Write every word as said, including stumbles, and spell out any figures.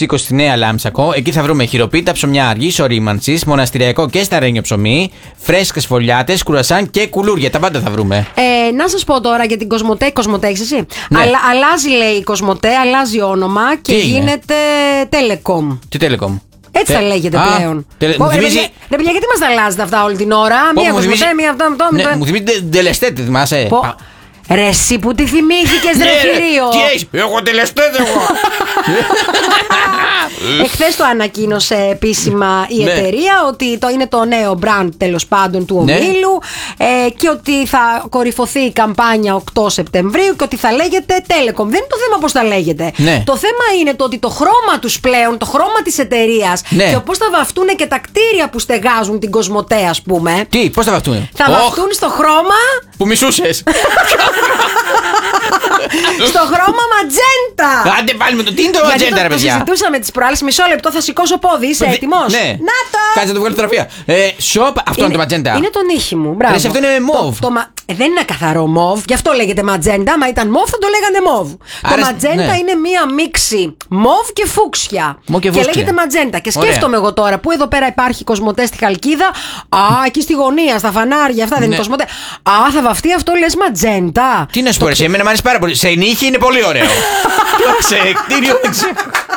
είκοσι στη Νέα Λάμψακο. Εκεί θα βρούμε χειροποίητα ψωμιά αργής ορίμανσης, μοναστηριακό και σταρένιο ψωμί, φρέσκες φωλιάτες, κουρασάν και κουλούρια. Τα πάντα θα βρούμε. Ε, να σας πω τώρα για την Κοσμοτέ. Κοσμοτέ έχεις εσύ? Ναι. Αλλά, αλλάζει λέει η Κοσμοτέ, αλλάζει όνομα και Τι είναι? γίνεται Telecom. Τι Telecom? Έτσι Τε- θα λέγεται Α, πλέον. τελε- Πω, μου ρε, θυμίζει- παιδιά, ρε παιδιά, γιατί μας τα αλλάζετε αυτά όλη την ώρα? Πω, Μία μου Κοσμοτέ, θυμίζει- μία αυτό, αυτό. Ναι, αυτό. μου θυμίζει τελεστέ, τη θυμάσαι. Πω, Πα- ρε εσύ που τη θυμήθηκες ρε Ναι, ρε, θηρίο. Τι έχεις? Εγώ τελεστέ εγώ. Εχθές το ανακοίνωσε επίσημα η Ναι. εταιρεία ότι το είναι το νέο brand τέλος πάντων του Ναι. ομίλου ε, και ότι θα κορυφωθεί η καμπάνια οκτώ Σεπτεμβρίου και ότι θα λέγεται Telecom. Δεν είναι το θέμα πώς θα λέγεται. Ναι. Το θέμα είναι το ότι το χρώμα τους πλέον, το χρώμα της εταιρείας Ναι. και πώς θα βαφτούν και τα κτίρια που στεγάζουν την Κοσμοτέ, ας πούμε. Τι, πώς θα βαφτούν? Θα Οχ, βαφτούν στο χρώμα, που μισούσες. στο χρώμα ματζέντα. Άντε πάλι με το. Τι είναι το Γιατί ατζέντα, το, ρε το παιδιά. συζητούσαμε τις προάλλες. Μισό λεπτό, θα σηκώσω πόδι. Είσαι Δε- έτοιμος? Ναι. Να το! Κάτσε να το βγάλω φωτογραφία. Ε, shop, αυτό είναι, το ματζέντα. Είναι το νύχι μου. Μπράβο. Ρε, σε αυτό είναι μόβ. Το, το, μα- ε, δεν είναι καθαρό μόβ, γι' αυτό λέγεται ματζέντα. Μα ήταν μόβ, θα το λέγανε μόβ. Άρα, το ματζέντα ναι. είναι μία μίξη μόβ και φούξια. Μόβ και φούξια. λέγεται ματζέντα. Και Ωραία. σκέφτομαι εγώ τώρα που εδώ πέρα υπάρχει Κοσμοτέ στη Χαλκίδα. Α, εκεί στη γωνία, στα φανάρια, αυτά δεν Ναι. είναι Κοσμοτέ. Α, θα βαφτεί αυτό, λες ματζέντα. Τι να σου πω, ρε, σε εμένα μου αρέσει πάρα πολύ. Σε νύχι είναι πολύ ωραίο. Σε κτίριο δεν ξέρω.